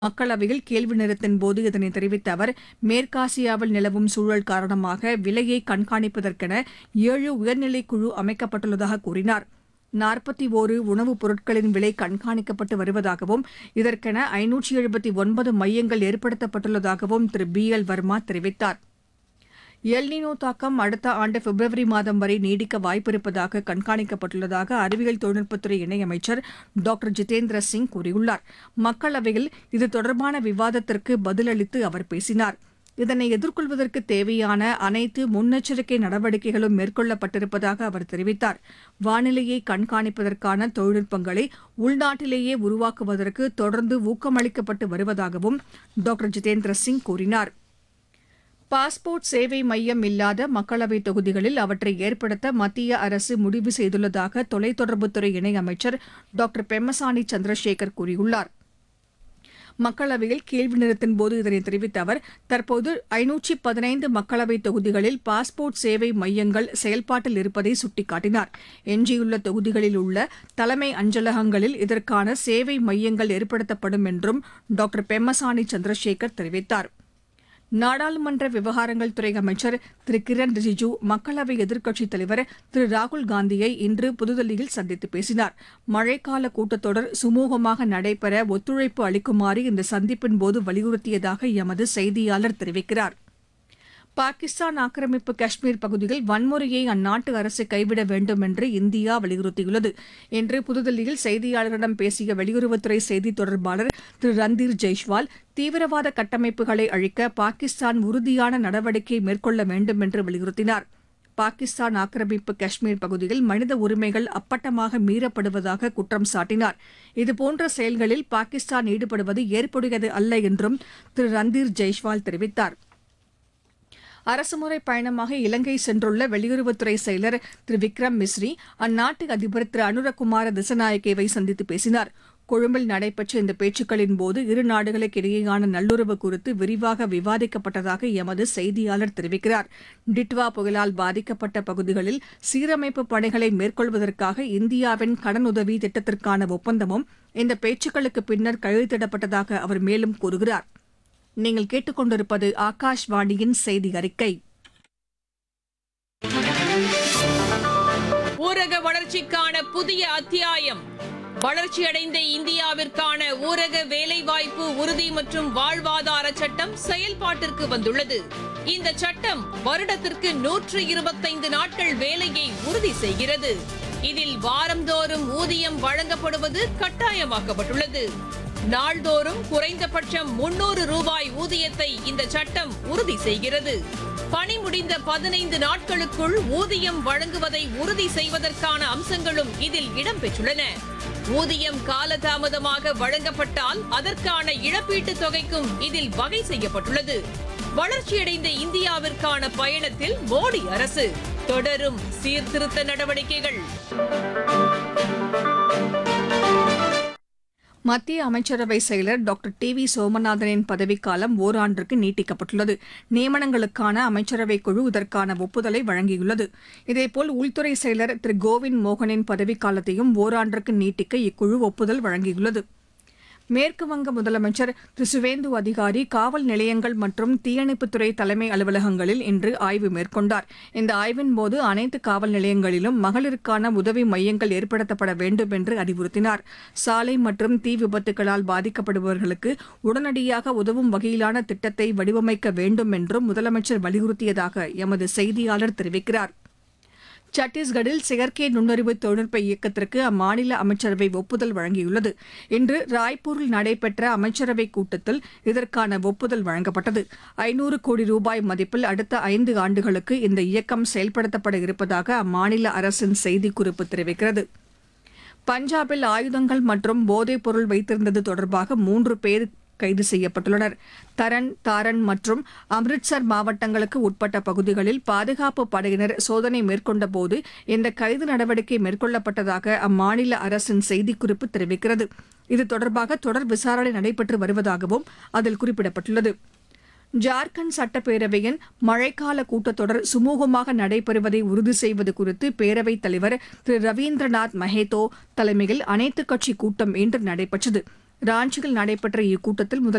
மக்களவையில் கேள்வி நேரத்தின் போது இதனை தெரிவித்த அவர், மேற்காசியாவில் நிலவும் சூழல் காரணமாக விலையை கண்காணிப்பதற்கென 7 உயர்நிலைக் குழு அமைக்கப்பட்டுள்ளதாக கூறினார். 41 உணவுப் பொருட்களின் விலை கண்காணிக்கப்பட்டு வருவதாகவும், இதற்கென 579 மையங்கள் ஏற்படுத்தப்பட்டுள்ளதாகவும் திரு பி. எல். வர்மா தெரிவித்தார். எல்னினோ தாக்கம் அடுத்த ஆண்டு பிப்ரவரி மாதம் வரை நீடிக்க வாய்ப்பிருப்பதாக கண்காணிக்கப்பட்டுள்ளதாக அறிவியல் தொழில்நுட்பத்துறை இணையமைச்சர் டாக்டர் ஜிதேந்திர சிங் கூறியுள்ளார். மக்களவையில் இது தொடர்பான விவாதத்திற்கு பதிலளித்து அவர் பேசினார். இதனை எதிர்கொள்வதற்கு தேவையான அனைத்து முன்னெச்சரிக்கை நடவடிக்கைகளும் மேற்கொள்ளப்பட்டிருப்பதாக அவர் தெரிவித்தார். வானிலையை கண்காணிப்பதற்கான தொழில்நுட்பங்களை உள்நாட்டிலேயே உருவாக்குவதற்கு தொடர்ந்து ஊக்கமளிக்கப்பட்டு வருவதாகவும் டாக்டர் ஜிதேந்திர சிங் கூறினார். பாஸ்போர்ட் சேவை மையம் இல்லாத மக்களவைத் தொகுதிகளில் அவற்றை ஏற்படுத்த மத்திய அரசு முடிவு செய்துள்ளதாக தொலைத்தொடர்புத்துறை இணையமைச்சர் டாக்டர் பெம்மசானி சந்திரசேகர் கூறியுள்ளார். மக்களவையில் கேள்வி நேரத்தின்போது இதனை தெரிவித்த அவர், தற்போது 515 மக்களவைத் தொகுதிகளில் பாஸ்போர்ட் சேவை மையங்கள் செயல்பாட்டில் இருப்பதை சுட்டிக்காட்டினார். எஞ்சியுள்ள தொகுதிகளில் உள்ள தலைமை அஞ்சலகங்களில் இதற்கான சேவை மையங்கள் ஏற்படுத்தப்படும் என்றும் டாக்டர் பெம்மசானி சந்திரசேகர் தெரிவித்தார். நாடாளுமன்ற விவகாரங்கள் துறை அமைச்சர் திரு கிரண் ரிஜிஜூ மக்களவை எதிர்க்கட்சித் தலைவர் திரு ராகுல் காந்தியை இன்று புதுதில்லியில் சந்தித்து பேசினார். மழைக்கால கூட்டத்தொடர் சுமூகமாக நடைபெற ஒத்துழைப்பு அளிக்குமாறு இந்த சந்திப்பின்போது வலியுறுத்தியதாக எமது செய்தியாளர் தெரிவிக்கிறார். பாகிஸ்தான் ஆக்கிரமிப்பு காஷ்மீர் பகுதியில் வன்முறையை அந்நாட்டு அரசு கைவிட வேண்டும் என்று இந்தியா வலியுறுத்தியுள்ளது. இன்று புதுதில்லியில் செய்தியாளர்களிடம் பேசிய வெளியுறவுத்துறை செய்தித் தொடர்பாளர் திரு ரந்தீர் ஜெய்ஷ்வால், தீவிரவாத கட்டமைப்புகளை அழிக்க பாகிஸ்தான் உறுதியான நடவடிக்கை மேற்கொள்ள வேண்டும் என்று வலியுறுத்தினார். பாகிஸ்தான் ஆக்கிரமிப்பு காஷ்மீர் பகுதியில் மனித உரிமைகள் அப்பட்டமாக மீறப்படுவதாக குற்றம் சாட்டினார். இதுபோன்ற செயல்களில் பாகிஸ்தான் ஈடுபடுவது ஏற்புடையது அல்ல என்றும் திரு ரந்தீர் ஜெய்ஷ்வால் தெரிவித்தார். அரசுமுறை பயணமாக இலங்கை சென்றுள்ள வெளியுறவுத்துறை செயலர் திரு விக்ரம் மிஸ்ரி அந்நாட்டு அதிபர் திரு அனுரகுமார திசநாயக்கேவை சந்தித்து பேசினார். கொழும்பில் நடைபெற்ற இந்த பேச்சுக்களின் போது இரு நாடுகளுக்கு இடையேயான நல்லுறவு குறித்து விரிவாக விவாதிக்கப்பட்டதாக எமது செய்தியாளர் தெரிவிக்கிறார். டிட்வா புயலால் பாதிக்கப்பட்ட பகுதிகளில் சீரமைப்பு பணிகளை மேற்கொள்வதற்காக இந்தியாவின் கடனுதவி திட்டத்திற்கான ஒப்பந்தமும் இந்த பேச்சுக்களுக்கு பின்னர் கையெழுத்திடப்பட்டதாக அவர் மேலும் கூறுகிறார். நீங்கள் கேட்டுக்கொண்டிருப்பது ஆகாஷ்வாணியின் செய்தி அறிக்கை. ஊரக வளர்ச்சிக்கான புதிய அத்தியாயம். வளர்ச்சியடைந்த இந்தியாவிற்கான ஊரக வேலைவாய்ப்பு உறுதி மற்றும் வாழ்வாதார சட்டம் செயல்பாட்டிற்கு வந்துள்ளது. இந்த சட்டம் வருடத்திற்கு 125 நாட்கள் வேலையை உறுதி செய்கிறது. இதில் வாரந்தோறும் ஊதியம் வழங்கப்படுவது கட்டாயமாக்கப்பட்டுள்ளது. நாள்தோறும் குறைந்தபட்சம் 300 ரூபாய் ஊதியத்தை இந்த சட்டம் உறுதி செய்கிறது. பணி முடிந்த 15 நாட்களுக்குள் ஊதியம் வழங்குவதை உறுதி செய்வதற்கான அம்சங்களும் இதில் இடம்பெற்றுள்ளன. ஊதியம் காலதாமதமாக வழங்கப்பட்டால் அதற்கான இழப்பீட்டுத் தொகைக்கும் இதில் வகை செய்யப்பட்டுள்ளது. வளர்ச்சியடைந்த இந்தியாவிற்கான பயணத்தில் மோடி அரசு தொடரும் சீர்திருத்த நடவடிக்கைகள். மத்திய அமைச்சரவை செயலர் டாக்டர் டி வி சோமநாதனின் பதவிக்காலம் ஓராண்டிற்கு நீட்டிக்கப்பட்டுள்ளது. நியமனங்களுக்கான அமைச்சரவைக் குழு இதற்கான ஒப்புதலை வழங்கியுள்ளது. இதேபோல் உள்துறை செயலர் திரு கோவிந்த் மோகனின் பதவிக்காலத்தையும் ஓராண்டிற்கு நீட்டிக்க இக்குழு ஒப்புதல் வழங்கியுள்ளது. மேற்குவங்க முதலமைச்சர் திரு சுவேந்து அதிகாரி காவல் நிலையங்கள் மற்றும் தீயணைப்புத்துறை தலைமை அலுவலகங்களில் இன்று ஆய்வு மேற்கொண்டார். இந்த ஆய்வின்போது அனைத்து காவல் நிலையங்களிலும் மகளிருக்கான உதவி மையங்கள் ஏற்படுத்தப்பட வேண்டும் என்று அறிவுறுத்தினார். சாலை மற்றும் தீ விபத்துகளால் பாதிக்கப்படுபவர்களுக்கு உடனடியாக உதவும் வகையிலான திட்டத்தை வடிவமைக்க வேண்டும் என்றும் முதலமைச்சர் வலியுறுத்தியதாக எமது செய்தியாளர் தெரிவிக்கிறார். சத்தீஸ்கரில் செயற்கை நுண்ணறிவு தொழில்நுட்ப இயக்கத்திற்கு அம்மாநில அமைச்சரவை ஒப்புதல் வழங்கியுள்ளது. இன்று ராய்ப்பூரில் நடைபெற்ற அமைச்சரவைக் கூட்டத்தில் இதற்கான ஒப்புதல் வழங்கப்பட்டது. 500 கோடி ரூபாய் மதிப்பில் அடுத்த 5 ஆண்டுகளுக்கு இந்த இயக்கம் செயல்படுத்தப்பட இருப்பதாக அம்மாநில அரசின் செய்திக்குறிப்பு தெரிவிக்கிறது. பஞ்சாபில் ஆயுதங்கள் மற்றும் போதைப் பொருள் வைத்திருந்தது தொடர்பாக 3 பேர் கைது செய்யப்பட்டுள்ளனர். தரன், தாரன் மற்றும் அம்ரிட்சர் மாவட்டங்களுக்கு உட்பட்ட பகுதிகளில் பாதுகாப்பு படையினர் சோதனை மேற்கொண்டபோது இந்த கைது நடவடிக்கை மேற்கொள்ளப்பட்டதாக அம்மாநில அரசின் செய்திக்குறிப்பு தெரிவிக்கிறது. இது தொடர்பாக தொடர் விசாரணை நடைபெற்று வருவதாகவும் அதில் குறிப்பிடப்பட்டுள்ளது. ஜார்க்கண்ட் சட்டப்பேரவையின் மழைக்கால கூட்டத்தொடர் சுமூகமாக நடைபெறுவதை உறுதி செய்வது குறித்து பேரவைத் தலைவர் திரு ரவீந்திரநாத் மஹேத்தோ தலைமையில் அனைத்துக் கட்சி கூட்டம் இன்று நடைபெற்றது. ராஞ்சியில் நடைபெற்ற இக்கூட்டத்தில்